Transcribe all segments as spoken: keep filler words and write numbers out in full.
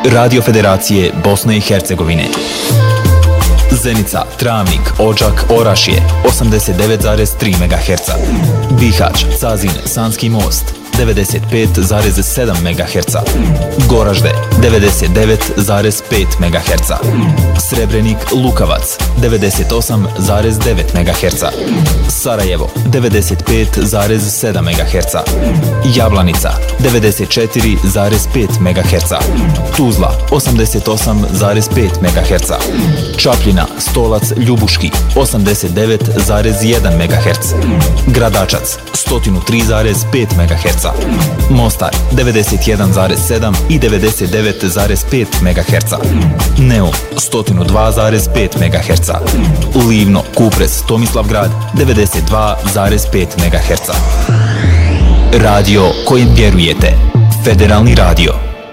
Radio Federacije Bosne i Hercegovine. Zenica, Travnik, Odžak, Orašje osamdeset devet zarez tri megaherca. Bihać, Cazin, Sanski most devedeset pet zarez sedam megaherca. Goražde devedeset devet zarez pet megaherca. Srebrenik, Lukavac devedeset osam zarez devet megaherca. Sarajevo devedeset pet zarez sedam megaherca. Jablanica devedeset četiri zarez pet megaherca. Tuzla osamdeset osam zarez pet megaherca. Čapljina, Stolac, Ljubuški osamdeset devet zarez jedan megaherc. Gradačac sto tri zarez pet megaherca. Mostar devedeset jedan zarez sedam i devedeset devet zarez pet megaherca. Neum sto dva zarez pet megaherca. Livno, Kupres, Tomislavgrad devedeset dva zarez pet megaherca. Radio kojim vjerujete. Federalni radio.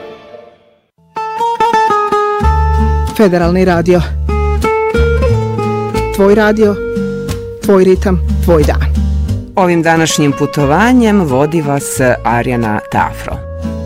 Federalni radio. Tvoj radio, tvoj ritam, tvoj dan. Ovim današnjim putovanjem vodi vas Arjana Tafro.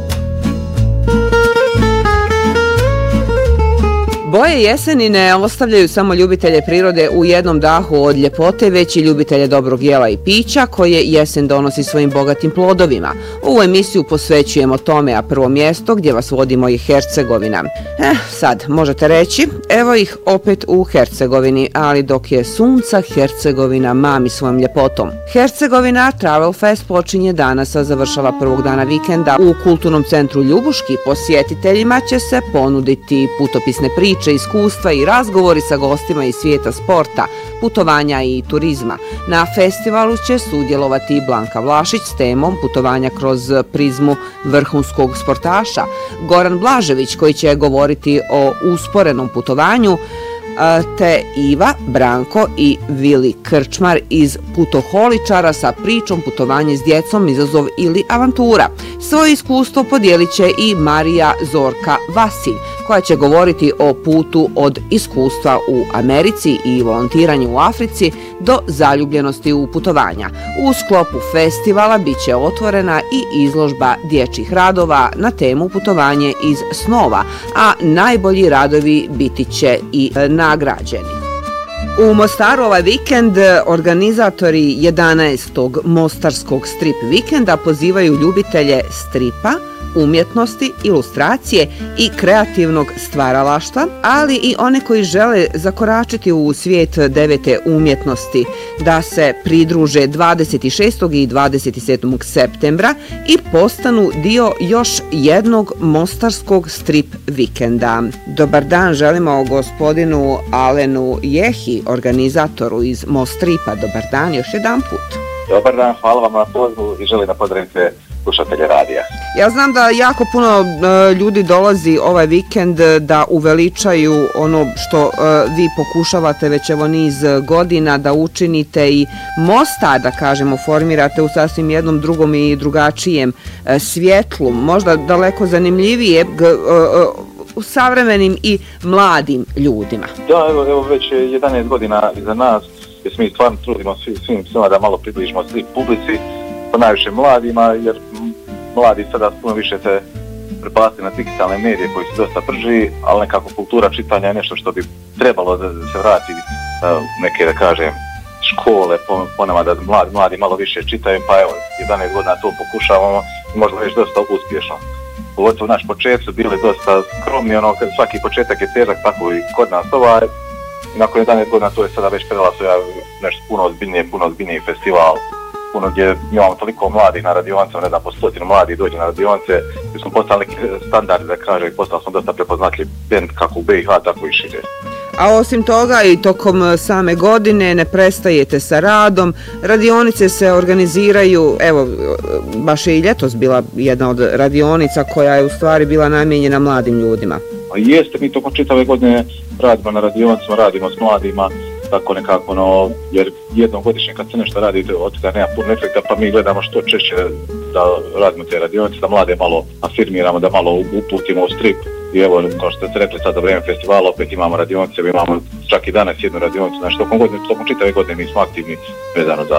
Boje jeseni ne ostavljaju samo ljubitelje prirode u jednom dahu od ljepote, već i ljubitelje dobrog jela i pića koje jesen donosi svojim bogatim plodovima. Ovu emisiju posvećujemo tome, a prvo mjesto gdje vas vodimo je Hercegovina. Eh, sad, možete reći, evo ih opet u Hercegovini, ali dok je sunca, Hercegovina mami svojom ljepotom. Hercegovina Travel Fest počinje danas, a završava prvog dana vikenda. U kulturnom centru Ljubuški posjetiteljima će se ponuditi putopisne priče, iskustva i razgovori sa gostima iz svijeta sporta, putovanja i turizma. Na festivalu će sudjelovati i Blanka Vlašić s temom putovanja kroz prizmu vrhunskog sportaša, Goran Blažević koji će govoriti o usporenom putovanju, te Iva, Branko i Vili Krčmar iz Putoholičara sa pričom putovanje s djecom, izazov ili avantura. Svoje iskustvo podijelit će i Marija Zorka Vasilj, koja će govoriti o putu od iskustva u Americi i volontiranju u Africi do zaljubljenosti u putovanja. U sklopu festivala bit će otvorena i izložba dječjih radova na temu putovanje iz snova, a najbolji radovi biti će i nagrađeni. U Mostaru ovaj vikend organizatori jedanaestog Mostarskog strip vikenda pozivaju ljubitelje stripa, umjetnosti, ilustracije i kreativnog stvaralaštva, ali i one koji žele zakoračiti u svijet devete umjetnosti da se pridruže dvadeset šestog i dvadeset sedmog septembra i postanu dio još jednog Mostarskog strip vikenda. Dobar dan želimo gospodinu Alenu Jehi, organizatoru iz Mostripa. Dobar dan još jedan put. Dobar dan, hvala vam na pozivu i želim da pozdravite slušatelje radija. Ja znam da jako puno uh, ljudi dolazi ovaj vikend da uveličaju ono što uh, vi pokušavate već evo niz godina da učinite i Mostar, da kažemo, formirate u sasvim jednom drugom i drugačijem uh, svjetlu, možda daleko zanimljivije g, uh, uh, savremenim i mladim ljudima. Da, evo, evo već jedanaest godina iza nas, jer mi stvarno trudimo svi, svim svima da malo približimo svi publici, pa najviše mladima, jer mladi sada puno više se prepasti na digitalne medije koji su dosta brži, ali nekako kultura čitanja je nešto što bi trebalo da se vrati neke, da kažem, škole po, po nama da mladi, mladi malo više čitaju, pa evo, jedanaest godina to pokušavamo i možda već dosta uspješno. Pogotovo naš počet su bili dosta skromni, ono, svaki početak je težak, tako i kod nas ovaj. Nakon jedanaest godina to je sada već prelaso nešto puno ozbiljnije, puno ozbiljniji festival, puno gdje imamo toliko mladih na radionicama, ne znam, po stotinu mladih dođe na radionice, gdje smo postali neki standardi, da kažem, i postali smo dosta prepoznatljiv bend kako u B i H, tako i šire. A osim toga i tokom same godine ne prestajete sa radom, radionice se organiziraju, evo, baš je i ljetos bila jedna od radionica koja je u stvari bila namijenjena mladim ljudima. A jeste, mi tokom čitave godine radimo na radionicama, radimo s mladima, tako nekako, no, jer jednom godišnje kad se nešto radi, od toga nema puno efekta, pa mi gledamo što češće da radimo te radionice, da mlade malo afirmiramo, da malo uputimo u strip. I evo, kao što ste rekli, sad za vrijeme festivala opet imamo radionice, imamo čak i danas jednu radionicu, znači tokom, godine, tokom čitave godine mi smo aktivni vezano za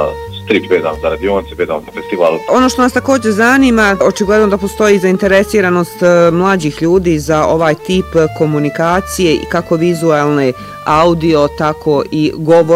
strip vezan za radionice, vezan za festival. Ono što nas također zanima, očigledno da postoji zainteresiranost e, mlađih ljudi za ovaj tip komunikacije i kako vizualne, audio, tako i govor.